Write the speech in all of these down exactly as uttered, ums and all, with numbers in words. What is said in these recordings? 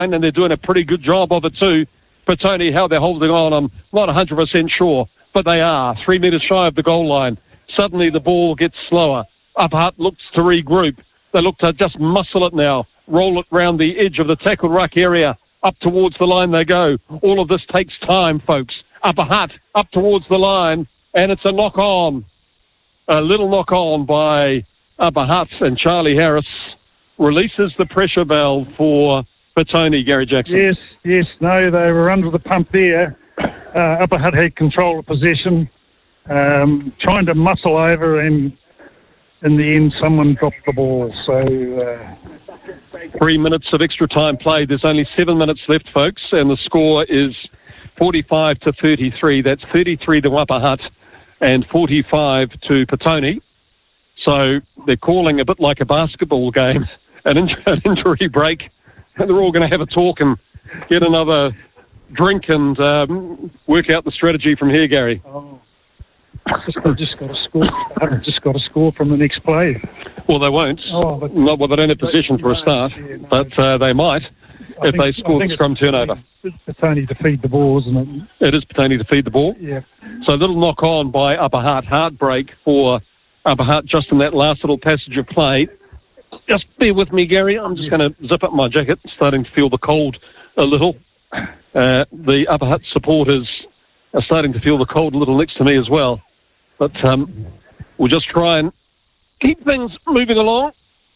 and they're doing a pretty good job of it too. Petone, how they're holding on, I'm not one hundred percent sure, but they are. Three metres shy of the goal line. Suddenly the ball gets slower. Upper Hutt looks to regroup. They look to just muscle it now, roll it round the edge of the tackle ruck area. Up towards the line they go. All of this takes time, folks. Upper Hutt up towards the line, and it's a knock-on. A little knock-on by Upper Hutt, and Charlie Harris releases the pressure valve for Petone, Gary Jackson. Yes, yes, no, they were under the pump there. Uh, Upper Hutt had control of possession, um, trying to muscle over, and in the end, someone dropped the ball. So, uh... three minutes of extra time played. There's only seven minutes left, folks, and the score is forty-five to thirty-three. That's thirty-three to Upper Hutt and forty-five to Petone. So they're calling a bit like a basketball game, an, in- an injury break, and they're all going to have a talk and get another drink and um, work out the strategy from here, Gary. Oh. They've just got to score. They've just got to score from the next play. Well, they won't. Oh, but Not well. They don't have possession for a start, yeah, no. but uh, they might I if think, they score the scrum turnover. It's Petone to feed the ball, isn't it? It is Petone to feed the ball. Yeah. So a little knock on by Upper Hutt. Heartbreak for Upper Hutt just in that last little passage of play. Just bear with me, Gary. I'm just Yeah. going to zip up my jacket. Starting to feel the cold a little. Uh, the Upper Hutt supporters are starting to feel the cold a little next to me as well. But um, we'll just try and keep things moving along.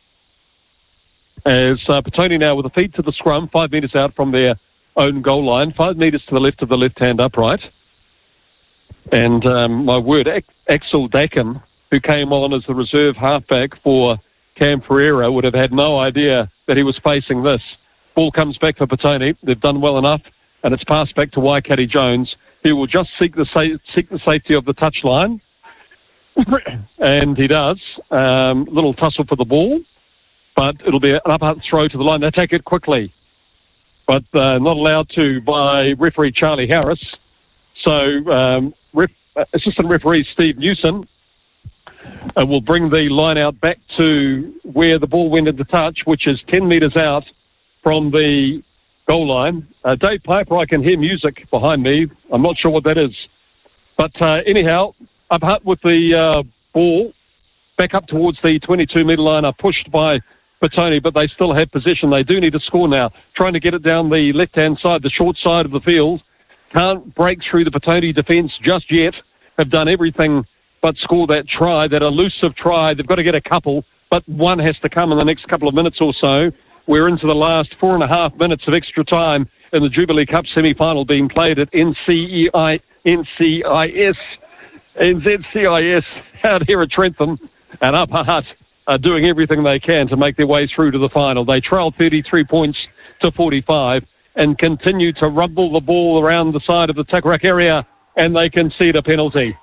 As uh, Petone now with a feed to the scrum, five metres out from their own goal line, five metres to the left of the left-hand upright. And um, my word, Ac- Axel Dakin, who came on as the reserve halfback for Cam Ferreira, would have had no idea that he was facing this. Ball comes back for Petone. They've done well enough, and it's passed back to Waikari Jones. He will just seek the sa- seek the safety of the touchline. And he does. Um, little tussle for the ball, but it'll be an up throw to the line. They take it quickly, but uh, not allowed to by referee Charlie Harris. So um, ref, uh, assistant referee Steve Newson uh, will bring the line out back to where the ball went into touch, which is ten metres out from the goal line. Uh, Dave Piper, I can hear music behind me. I'm not sure what that is. But uh, anyhow, Up Hutt with the uh, ball back up towards the twenty-two metre line, are pushed by Petone, but they still have possession. They do need to score now. Trying to get it down the left-hand side, the short side of the field. Can't break through the Petone defence just yet. Have done everything but score that try, that elusive try. They've got to get a couple, but one has to come in the next couple of minutes or so. We're into the last four and a half minutes of extra time in the Jubilee Cup semi-final being played at N C E I, N C I S, N Z C I S out here at Trentham, and Upper Hutt are doing everything they can to make their way through to the final. They trail thirty-three points to forty-five and continue to rumble the ball around the side of the tackle-rack area, and they concede a penalty.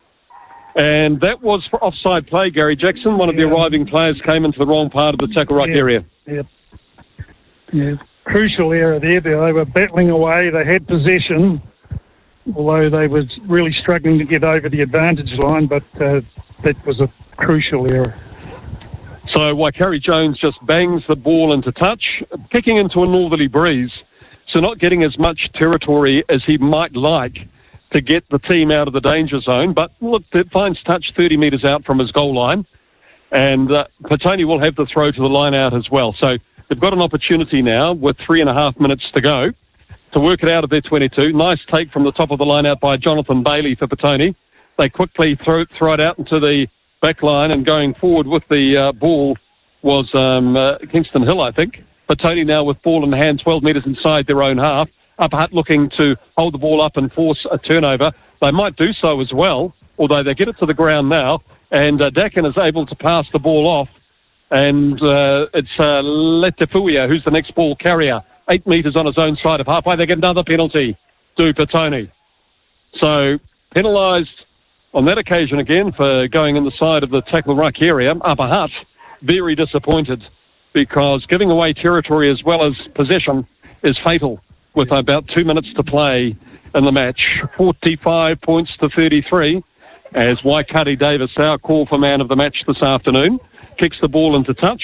And that was for offside play, Gary Jackson. One of the Yeah. arriving players came into the wrong part of the tackle-rack Yeah. area. Yeah. Yeah. Crucial error there. They were battling away. They had possession, although they were really struggling to get over the advantage line, but uh, that was a crucial error. So Waikari Jones just bangs the ball into touch, kicking into a northerly breeze, so not getting as much territory as he might like to get the team out of the danger zone. But look, it finds touch thirty metres out from his goal line, and uh, Petone will have the throw to the line out as well. So they've got an opportunity now with three and a half minutes to go to work it out of their twenty-two. Nice take from the top of the line out by Jonathan Bailey for Petone. They quickly throw, throw it out into the back line, and going forward with the uh, ball was um, uh, Kingston Hill, I think. Petone now with ball in hand, twelve metres inside their own half. Upper Hutt looking to hold the ball up and force a turnover. They might do so as well, although they get it to the ground now, and uh, Dakin is able to pass the ball off, and uh, it's uh, Letafuia who's the next ball carrier. Eight metres on his own side of halfway. They get another penalty to Petone. So penalised on that occasion again for going in the side of the tackle ruck area. Upper Hutt very disappointed, because giving away territory as well as possession is fatal with about two minutes to play in the match. forty-five points to thirty-three as Waikari Davis, our call for man of the match this afternoon, kicks the ball into touch.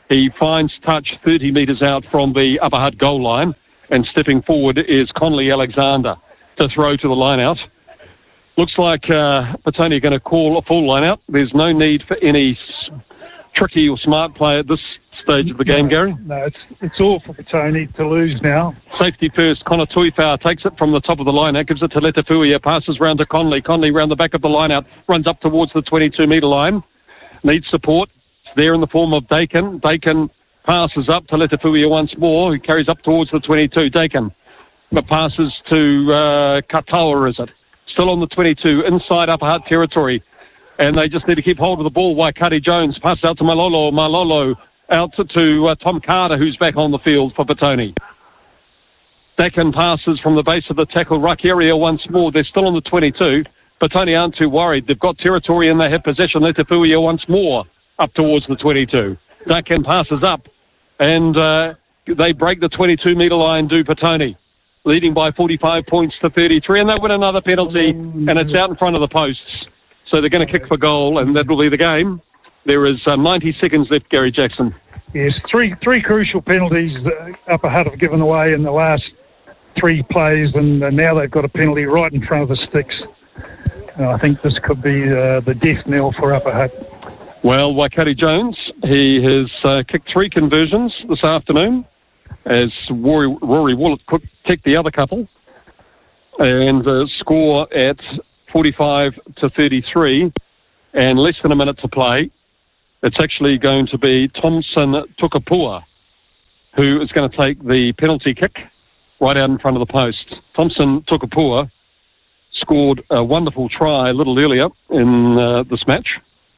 He finds touch thirty metres out from the Upper Hutt goal line, and stepping forward is Conley Alexander to throw to the line out. Looks like uh, Petone are going to call a full line out. There's no need for any s- tricky or smart play at this stage of the game, no, Gary. No, it's it's all for Petone to lose now. Safety first, Connor Tuifau takes it from the top of the line out, gives it to Letafuia, passes round to Conley. Conley round the back of the line out, runs up towards the twenty-two metre line. Needs support. It's there in the form of Dakin. Dakin passes up to Letafuia once more, who carries up towards the twenty-two. Dakin passes to uh, Katawa, is it? Still on the twenty-two, inside Upper Hutt territory. And they just need to keep hold of the ball. Waikari Jones passes out to Malolo. Malolo out to, to uh, Tom Carter, who's back on the field for Petone. Dakin passes from the base of the tackle ruck area once more. They're still on the twenty-two. Petone aren't too worried. They've got territory and they have possession. Letafuia once more up towards the twenty-two. Dakin passes up and uh, they break the twenty-two metre line, do Petone, leading by forty-five points to thirty-three, and they win another penalty, and it's out in front of the posts. So they're going to kick for goal, and that will be the game. There is uh, ninety seconds left, Gary Jackson. Yes, three three crucial penalties that Upper Hutt have given away in the last three plays, and uh, now they've got a penalty right in front of the sticks. Uh, I think this could be uh, the death knell for Upper Hutt. Well, Waikari Jones, he has uh, kicked three conversions this afternoon, as Rory, Rory Willett kicked the other couple, and uh, score at forty-five to thirty-three, and less than a minute to play. It's actually going to be Thompson Tukapua who is going to take the penalty kick right out in front of the post. Thompson Tukapua scored a wonderful try a little earlier in uh, this match.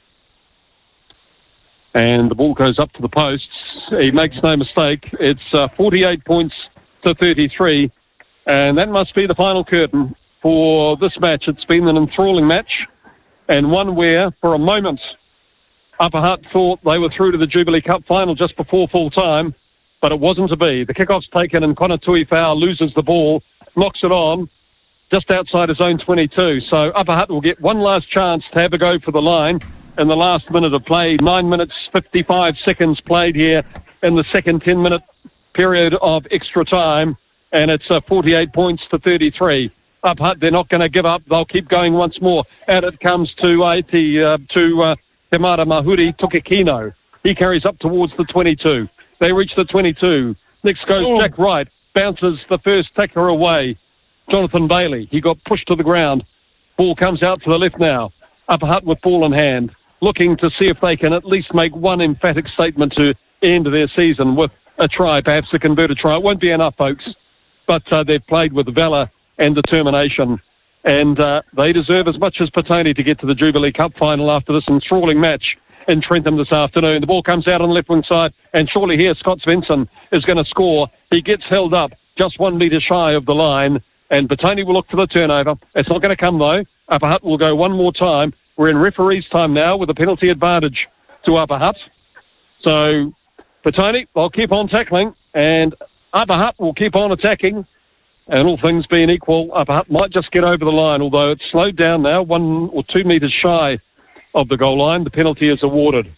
And the ball goes up to the posts. He makes no mistake. It's uh, forty-eight points to thirty-three. And that must be the final curtain for this match. It's been an enthralling match, and one where, for a moment, Upper Hutt thought they were through to the Jubilee Cup final just before full time, but it wasn't to be. The kickoff's taken, and Connor Tuifau loses the ball, knocks it on, just outside his own twenty-two. So Upper Hutt will get one last chance to have a go for the line in the last minute of play. Nine minutes, fifty-five seconds played here in the second ten-minute period of extra time, and it's uh, forty-eight points to thirty-three. Upper Hutt, they're not going to give up. They'll keep going once more. And it comes to Aiti, uh, to uh, Temara Mahuri Tukikino. He carries up towards the twenty-two. They reach the twenty-two. Next goes oh. Jack Wright. Bounces the first tackler away. Jonathan Bailey. He got pushed to the ground. Ball comes out to the left now. Upper Hutt with ball in hand, looking to see if they can at least make one emphatic statement to end their season with a try, perhaps a converted try. It won't be enough, folks, but uh, they've played with valour and determination, and uh, they deserve as much as Petone to get to the Jubilee Cup final after this enthralling match in Trentham this afternoon. The ball comes out on the left wing side, and surely here Scott Svensson is going to score. He gets held up just one metre shy of the line, and Petone will look for the turnover. It's not going to come though. Upper Hutt will go one more time. We're in referee's time now with a penalty advantage to Upper Hutt. So Petone, they'll keep on tackling, and Upper Hutt will keep on attacking. And all things being equal, Upper Hutt might just get over the line, although it's slowed down now, one or two metres shy of the goal line. The penalty is awarded.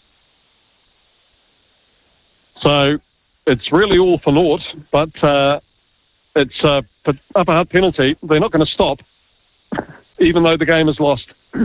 So it's really all for naught, but uh, it's a Upper Hutt penalty. They're not going to stop, even though the game is lost.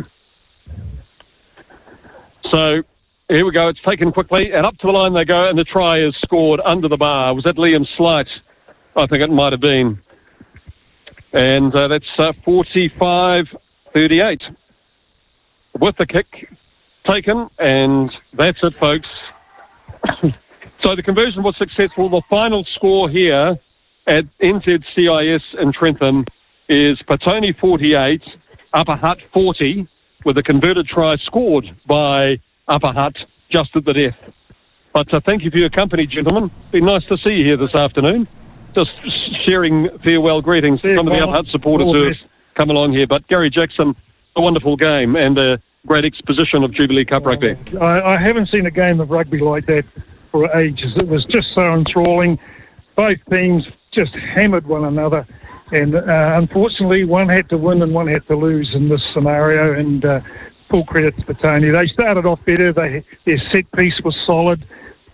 So here we go. It's taken quickly, and up to the line they go, and the try is scored under the bar. Was that Liam Slight? I think it might have been. And uh, that's uh, forty-five thirty-eight. With the kick taken, and that's it, folks. So the conversion was successful. The final score here at N Z C I S in Trentham is Petone forty-eight, Upper Hutt forty, with a converted try scored by Upper Hutt just at the death. But uh, thank you for your company, gentlemen. Been nice to see you here this afternoon. Just sharing farewell greetings to some of the Upper Hutt supporters who have come along here. But Gary Jackson, a wonderful game and a great exposition of Jubilee Cup rugby. I, I haven't seen a game of rugby like that for ages. It was just so enthralling. Both teams just hammered one another. And uh, unfortunately, one had to win and one had to lose in this scenario. And uh, full credit to Petone. They started off better. They, their set piece was solid.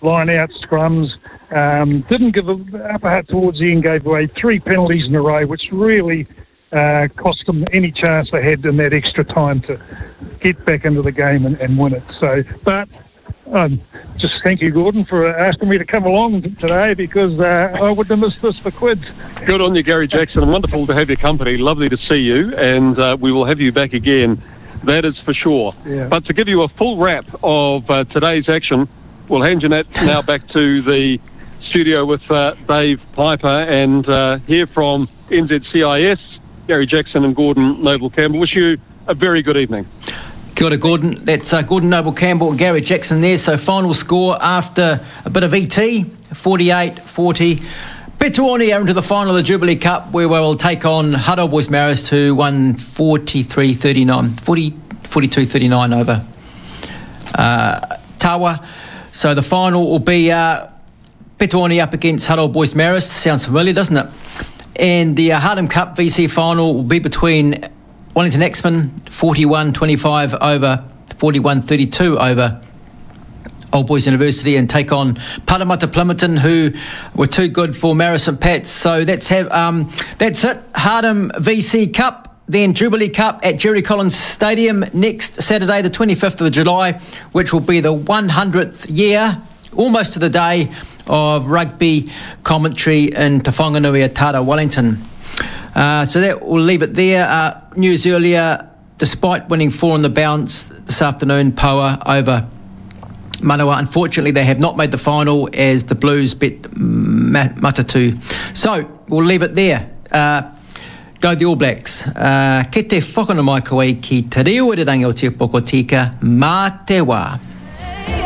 line-out scrums. Um, didn't give an upper hat towards the end, gave away three penalties in a row, which really uh, cost them any chance they had in that extra time to get back into the game and, and win it. So, but um, just thank you, Gordon, for asking me to come along today, because uh, I wouldn't have missed this for quids. Good on you, Gary Jackson. Wonderful to have your company. Lovely to see you, and uh, we will have you back again. That is for sure. Yeah. But to give you a full wrap of uh, today's action, we'll hand you now back to the studio with uh, Dave Piper and uh, hear from N Z C I S, Gary Jackson and Gordon Noble-Campbell. Wish you a very good evening. Kia ora, Gordon. That's uh, Gordon Noble-Campbell and Gary Jackson there. So final score after a bit of E T, forty-eight forty. Petone are into the final of the Jubilee Cup, where we will take on Huddle Boys Marist, who won forty-three thirty-nine, forty, forty-two thirty-nine over uh, Tawa. So the final will be uh, Petone up against Huddle Boys Marist. Sounds familiar, doesn't it? And the uh, Hardham Cup V C final will be between Wellington Axemen, forty-one twenty-five over forty-one thirty-two over Old Boys University, and take on Parramatta Plympton, who were too good for Marist and Pats. So that's have um, that's it. Hardham V C Cup, then Jubilee Cup at Jerry Collins Stadium next Saturday, the twenty-fifth of July, which will be the one hundredth year, almost to the day, of rugby commentary in Te Whanganui Atara, Wellington. Uh, so that will leave it there. Uh, news earlier, despite winning four on the bounce this afternoon, Poa over Manawa. Unfortunately, they have not made the final as the Blues beat Matatu. So we'll leave it there. Uh, go the All Blacks. Uh, ke te whakanamai koe ki te reo e rangi o te Pokotika, mā te wā.